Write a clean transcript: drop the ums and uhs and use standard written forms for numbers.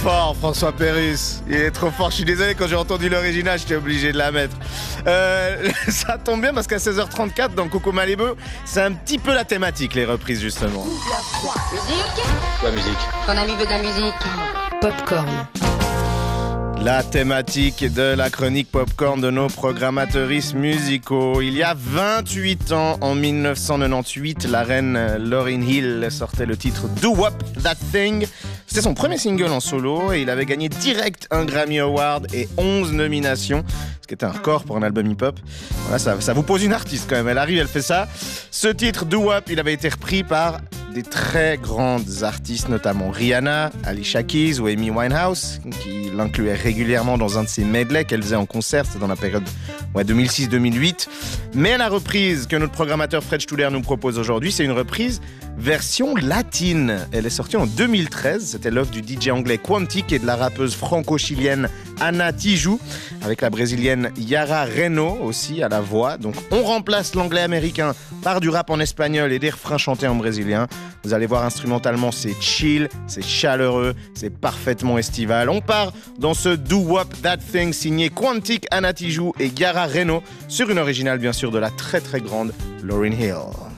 Fort, François Pérusse. Il est trop fort. Je suis désolé, quand j'ai entendu l'original, j'étais obligé de la mettre. Ça tombe bien parce qu'à 16h34, dans Coco Malibu, c'est un petit peu la thématique, les reprises, justement. Musique ? Quoi, musique ? Ton ami veut de la musique. Popcorn. La thématique de la chronique Popcorn de nos programmateuristes musicaux. Il y a 28 ans, en 1998, la reine Lauryn Hill sortait le titre Do Wop That Thing. C'était son premier single en solo et il avait gagné direct un Grammy Award et 11 nominations, ce qui était un record pour un album hip-hop. Voilà, ça vous pose une artiste quand même, elle arrive, elle fait ça. Ce titre, Do Wop, il avait été repris par des très grandes artistes, notamment Rihanna, Alicia Keys ou Amy Winehouse, qui l'incluaient régulièrement dans un de ses medleys qu'elle faisait en concert, c'était dans la période 2006-2008. Mais la reprise que notre programmateur Fred Studer nous propose aujourd'hui, c'est une reprise version latine. Elle est sortie en 2013, c'était l'œuvre du DJ anglais Quantic et de la rappeuse franco-chilienne Ana Tijoux, avec la brésilienne Yara Reno aussi à la voix. Donc on remplace l'anglais américain par du rap en espagnol et des refrains chantés en brésilien. Vous allez voir, instrumentalement, c'est chill, c'est chaleureux, c'est parfaitement estival. On part dans ce Do Wop That Thing signé Quantic, Ana Tijoux et Yara Reno sur une originale bien sûr de la très très grande Lauryn Hill.